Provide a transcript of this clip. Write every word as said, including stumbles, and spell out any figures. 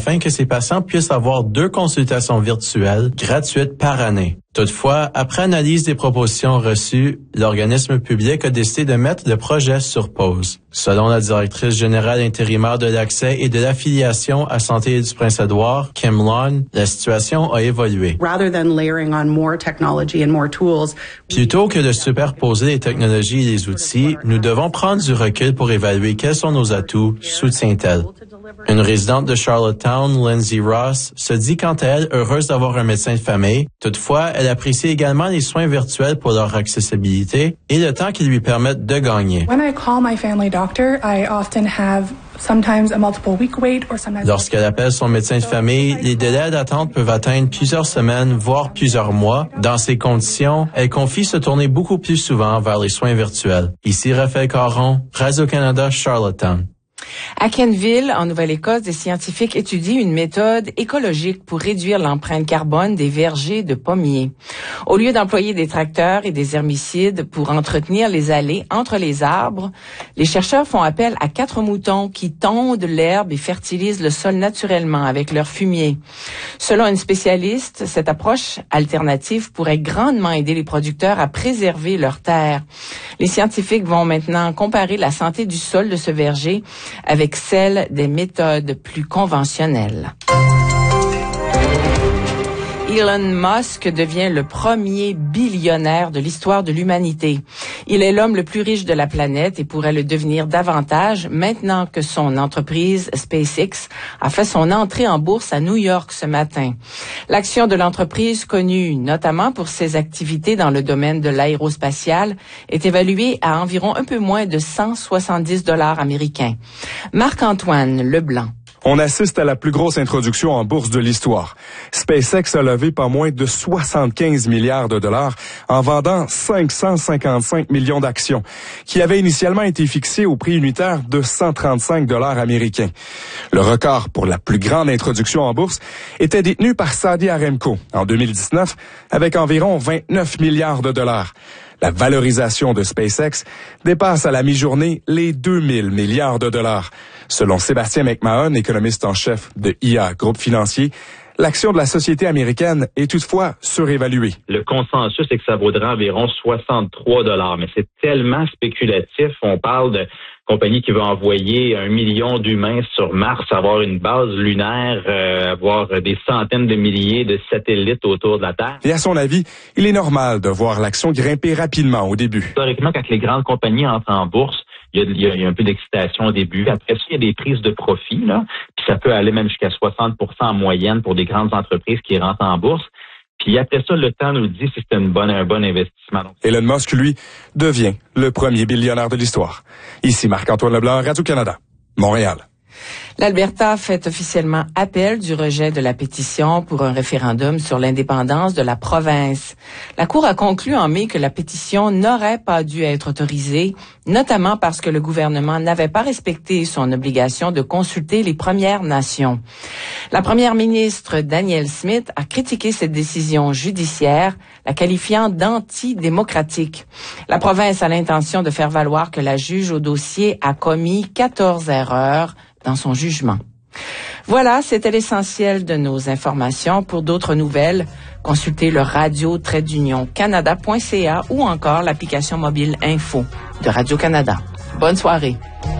afin que ses patients puissent avoir deux consultations virtuelles gratuites par année. Toutefois, après analyse des propositions reçues, l'organisme public a décidé de mettre le projet sur pause. Selon la directrice générale intérimaire de l'accès et de l'affiliation à Santé du Prince-Édouard, Kim Long, la situation a évolué. Rather than layering on more technology and more tools, Plutôt que de superposer les technologies et les outils, nous devons prendre du recul pour évaluer quels sont nos atouts, soutient-elle. Une résidente de Charlottetown, Lindsay Ross, se dit quant à elle heureuse d'avoir un médecin de famille. Toutefois, elle apprécie également les soins virtuels pour leur accessibilité et le temps qu'ils lui permettent de gagner. When I call my family doctor, I often have sometimes a multiple week wait or sometimes. Lorsqu'elle appelle son médecin de famille, les délais d'attente peuvent atteindre plusieurs semaines, voire plusieurs mois. Dans ces conditions, elle confie se tourner beaucoup plus souvent vers les soins virtuels. Ici Raphaël Caron, Radio-Canada, Charlottetown. À Kenville, en Nouvelle-Écosse, des scientifiques étudient une méthode écologique pour réduire l'empreinte carbone des vergers de pommiers. Au lieu d'employer des tracteurs et des herbicides pour entretenir les allées entre les arbres, les chercheurs font appel à quatre moutons qui tondent l'herbe et fertilisent le sol naturellement avec leur fumier. Selon une spécialiste, cette approche alternative pourrait grandement aider les producteurs à préserver leurs terres. Les scientifiques vont maintenant comparer la santé du sol de ce verger avec celle des méthodes plus conventionnelles. Elon Musk devient le premier billionnaire de l'histoire de l'humanité. Il est l'homme le plus riche de la planète et pourrait le devenir davantage maintenant que son entreprise SpaceX a fait son entrée en bourse à New York ce matin. L'action de l'entreprise, connue notamment pour ses activités dans le domaine de l'aérospatial, est évaluée à environ un peu moins de cent soixante-dix dollars américains. Marc-Antoine Leblanc. On assiste à la plus grosse introduction en bourse de l'histoire. SpaceX a levé pas moins de soixante-quinze milliards de dollars en vendant cinq cent cinquante-cinq millions d'actions, qui avaient initialement été fixées au prix unitaire de cent trente-cinq dollars américains. Le record pour la plus grande introduction en bourse était détenu par Saudi Aramco en deux mille dix-neuf avec environ vingt-neuf milliards de dollars. La valorisation de SpaceX dépasse à la mi-journée les deux mille milliards de dollars. Selon Sébastien McMahon, économiste en chef de I A Groupe Financier, l'action de la société américaine est toutefois surévaluée. Le consensus est que ça vaudrait environ soixante-trois dollars, mais c'est tellement spéculatif. On parle de compagnie qui va envoyer un million d'humains sur Mars, avoir une base lunaire, euh, avoir des centaines de milliers de satellites autour de la Terre. Et à son avis, il est normal de voir l'action grimper rapidement au début. Historiquement, quand les grandes compagnies entrent en bourse, il y a, il y a, il y a un peu d'excitation au début. Après ça, il y a des prises de profit, là, puis ça peut aller même jusqu'à soixante pour cent en moyenne pour des grandes entreprises qui rentrent en bourse. Puis après ça, le temps nous dit si c'est une bonne, un bon investissement. Donc, Elon Musk, lui, devient le premier billionnaire de l'histoire. Ici Marc-Antoine Leblanc, Radio-Canada, Montréal. L'Alberta fait officiellement appel du rejet de la pétition pour un référendum sur l'indépendance de la province. La Cour a conclu en mai que la pétition n'aurait pas dû être autorisée, notamment parce que le gouvernement n'avait pas respecté son obligation de consulter les Premières Nations. La première ministre Danielle Smith a critiqué cette décision judiciaire, la qualifiant d'antidémocratique. La province a l'intention de faire valoir que la juge au dossier a commis quatorze erreurs dans son jugement. Voilà, c'était l'essentiel de nos informations. Pour d'autres nouvelles, consultez le radio trait d'union canada point c a ou encore l'application mobile Info de Radio-Canada. Bonne soirée.